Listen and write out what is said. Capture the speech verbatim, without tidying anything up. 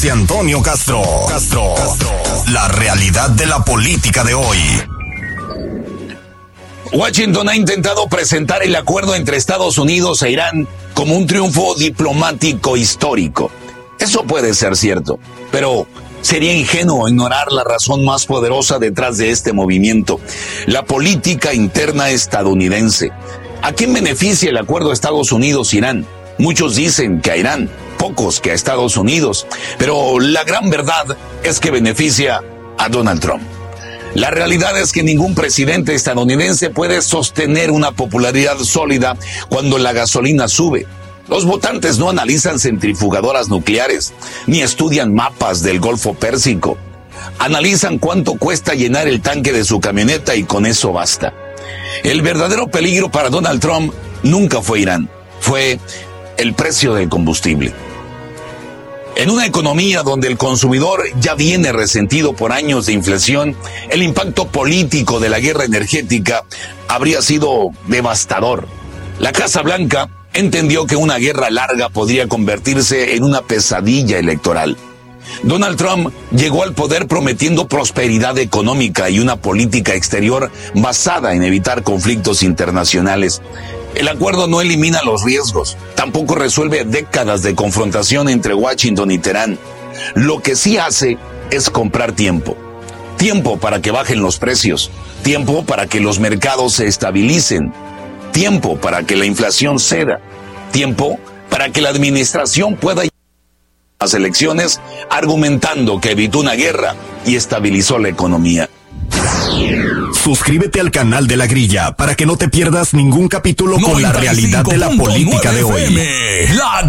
José Antonio Castro. Castro. Castro. La realidad de la política de hoy. Washington ha intentado presentar el acuerdo entre Estados Unidos e Irán como un triunfo diplomático histórico. Eso puede ser cierto, pero sería ingenuo ignorar la razón más poderosa detrás de este movimiento: la política interna estadounidense. ¿A quién beneficia el acuerdo Estados Unidos-Irán? Muchos dicen que a Irán, pocos que a Estados Unidos, pero la gran verdad es que beneficia a Donald Trump. La realidad es que ningún presidente estadounidense puede sostener una popularidad sólida cuando la gasolina sube. Los votantes no analizan centrifugadoras nucleares, ni estudian mapas del Golfo Pérsico. Analizan cuánto cuesta llenar el tanque de su camioneta y con eso basta. El verdadero peligro para Donald Trump nunca fue Irán, fue el precio del combustible. En una economía donde el consumidor ya viene resentido por años de inflación, el impacto político de la guerra energética habría sido devastador. La Casa Blanca entendió que una guerra larga podría convertirse en una pesadilla electoral. Donald Trump llegó al poder prometiendo prosperidad económica y una política exterior basada en evitar conflictos internacionales. El acuerdo no elimina los riesgos, tampoco resuelve décadas de confrontación entre Washington y Teherán. Lo que sí hace es comprar tiempo. Tiempo para que bajen los precios, tiempo para que los mercados se estabilicen, tiempo para que la inflación ceda, tiempo para que la administración pueda ir a las elecciones argumentando que evitó una guerra y estabilizó la economía. Suscríbete al canal de La Grilla para que no te pierdas ningún capítulo con la realidad de la política de hoy. La